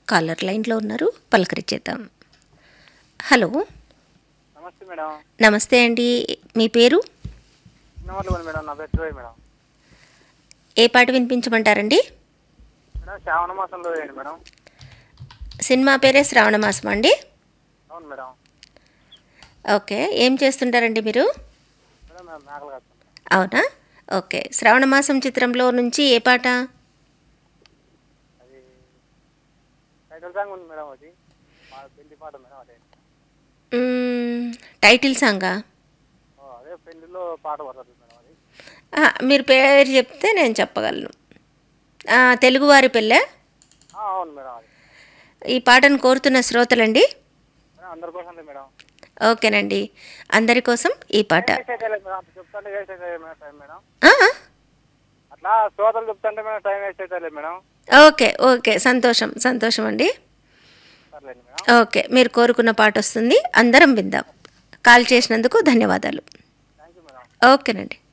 Caller లైన్లో ఉన్నారు, పలకరించేద్దాం. Hello, నమస్తే మేడం. నమస్తే అండి. మీ పేరు? నమస్తే మేడం. నా పేరు శివయ్య మేడం. ఏ పాట వినిపించమంటారండి? మేడం శ్రావణ మాసంలో వేయండి మేడం. సినిమా పేరే శ్రావణ మాసం అండి? అవును మేడం. ఓకే, ఏం చేస్తుంటారండి మీరు? మేడం మేము మేకలు కాస్తాం. అవునా? ఓకే, శ్రావణ మాసం చిత్రంలో నుంచి ఏ పాట? అది టైటిల్ సాంగ్ ఉంది మేడం. అది మా పెళ్లి పాట మేడం. అదే టైటిల్ సాంగా? అదే పెళ్లిలో పాట పడుతుంది మేడం. అది మీరు పేరు చెప్తే నేను చెప్పగలను. తెలుగువారి పెళ్ళే? అవును మేడం. అది ఈ పాటను కోరుతున్న శ్రోతలండి? మేడం అందరి కోసం మేడం. ఓకేనండి, అందరి కోసం ఈ పాట. టైం వేస్ట్ అయితే లేదు మేడం. చెప్తాంటే వేస్ట్ అయితే మేడం టైం మేడం. ఆ? అట్లా శ్రోతలు చెప్తాంటే మేడం టైం వేస్ట్ అయితే లేదు మేడం. ఓకే ఓకే, సంతోషం సంతోషం అండి. సర్లేదు మేడం. ఓకే, మీరు కోరుకున్న పాట వస్తుంది, అందరం విందాం. కాల్ చేసినందుకు ధన్యవాదాలు. Thank you madam. ఓకేనండి.